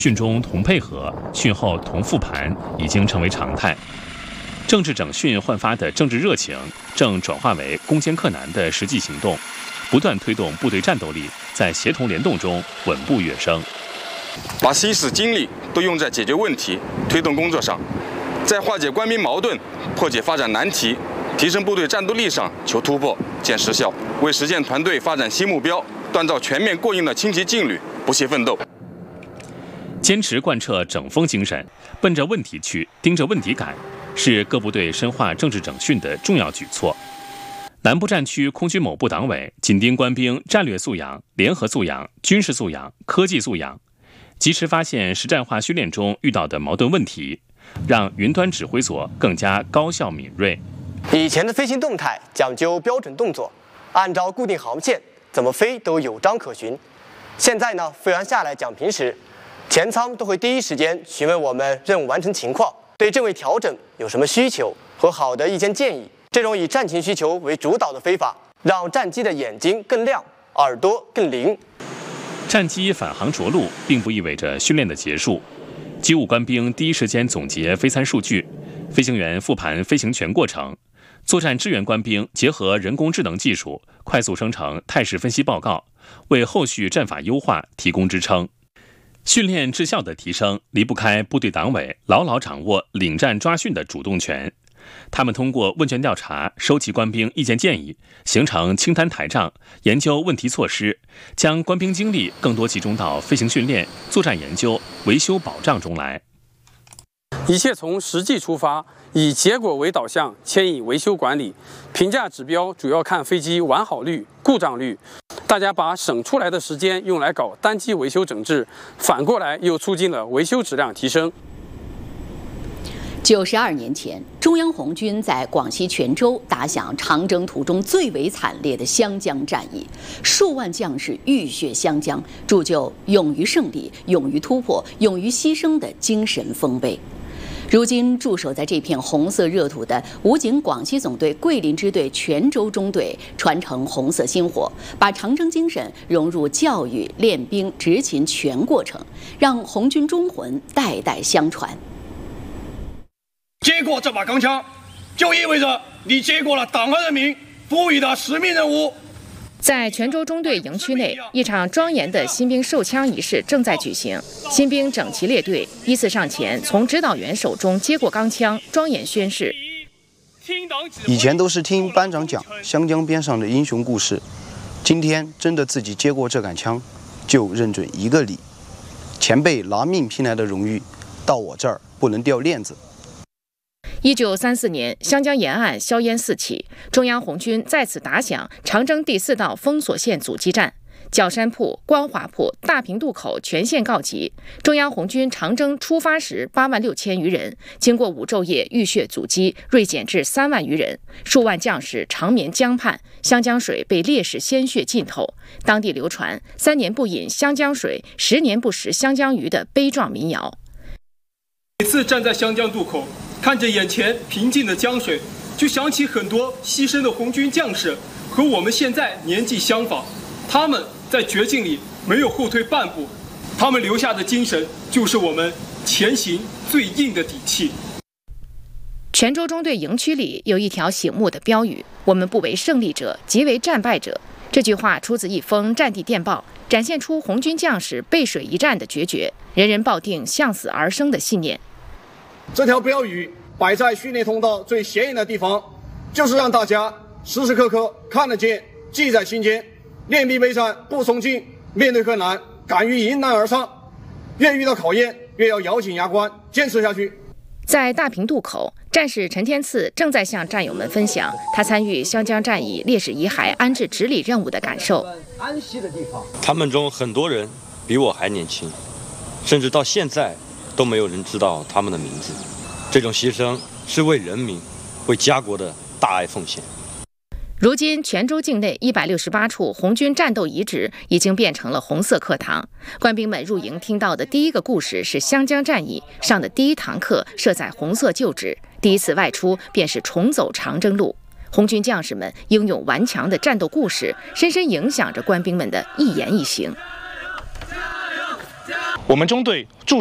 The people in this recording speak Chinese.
训中同配合，训后同复盘已经成为常态。政治整训焕发的政治热情，正转化为攻坚克难的实际行动，不断推动部队战斗力在协同联动中稳步跃升。 把心思精力都用在解决问题、推动工作上，在化解官兵矛盾、破解发展难题、提升部队战斗力上求突破、见实效，为实现团队发展新目标、锻造全面过硬的轻骑劲旅不懈奋斗。 坚持贯彻整风精神，奔着问题去，盯着问题赶，是各部队深化政治整训的重要举措。南部战区空军某部党委紧盯官兵战略素养、联合素养、军事素养、科技素养，及时发现实战化训练中遇到的矛盾问题，让云端指挥所更加高效敏锐。 以前的飞行动态讲究标准动作，按照固定航线怎么飞都有章可循。现在呢，飞完下来讲评时，前舱都会第一时间询问我们任务完成情况，对政委调整有什么需求和好的意见建议。这种以战情需求为主导的飞法，让战机的眼睛更亮，耳朵更灵。 战机返航着陆并不意味着训练的结束，机务官兵第一时间总结飞参数据，飞行员复盘飞行全过程，作战支援官兵结合人工智能技术，快速生成态势分析报告，为后续战法优化提供支撑。训练质效的提升离不开部队党委牢牢掌握领战抓训的主动权。他们通过问卷调查收集官兵意见建议，形成清单台账，研究问题措施，将官兵精力更多集中到飞行训练、作战研究、维修保障中来。 一切从实际出发，以结果为导向，牵引维修管理。评价指标主要看飞机完好率、故障率。大家把省出来的时间用来搞单机维修整治，反过来又促进了维修质量提升。 92年前，中央红军在广西全州打响长征途中最为惨烈的湘江战役，数万将士浴血湘江，铸就勇于胜利、勇于突破、勇于牺牲的精神丰碑。如今驻守在这片红色热土的武警广西总队桂林支队全州中队传承红色薪火，把长征精神融入教育、练兵、执勤全过程，让红军忠魂代代相传。 接过这把钢枪，就意味着你接过了党和人民赋予的使命任务。 在全州中队营区内，一场庄严的新兵授枪仪式正在举行。新兵整齐列队，依次上前，从指导员手中接过钢枪，庄严宣誓。 以前都是听班长讲湘江边上的英雄故事，今天真的自己接过这杆枪，就认准一个理：前辈拿命拼来的荣誉，到我这儿不能掉链子。 1934年，湘江沿岸硝烟四起，中央红军在此打响长征第4道封锁线阻击战。角山铺、光华铺、大平渡口全线告急。中央红军长征出发时8万6千余人，经过5昼夜浴血阻击，锐减至3万余人。数万将士长眠江畔，湘江水被烈士鲜血浸透。当地流传“3年不饮湘江水，10年不食湘江鱼”的悲壮民谣。 每次站在湘江渡口，看着眼前平静的江水，就想起很多牺牲的红军将士，和我们现在年纪相仿。他们在绝境里没有后退半步，他们留下的精神就是我们前行最硬的底气。 全州中队营区里有一条醒目的标语：“我们不为胜利者，即为战败者。”这句话出自一封战地电报，展现出红军将士背水一战的决绝，人人抱定向死而生的信念。 这条标语摆在训练通道最显眼的地方，就是让大家时时刻刻看得见，记在心间。练兵备战不松劲，面对困难敢于迎难而上，越遇到考验越要咬紧牙关坚持下去。 在大平渡口，战士陈天赐正在向战友们分享他参与湘江战役烈士遗骸安置执礼任务的感受。 他们中很多人比我还年轻，甚至到现在都没有人知道他们的名字。这种牺牲是为人民、为家国的大爱奉献。 如今，全州境内168处红军战斗遗址已经变成了红色课堂。官兵们入营听到的第一个故事是湘江战役，上的第一堂课设在红色旧址，第一次外出便是重走长征路。红军将士们英勇顽强的战斗故事，深深影响着官兵们的一言一行。 我们中队驻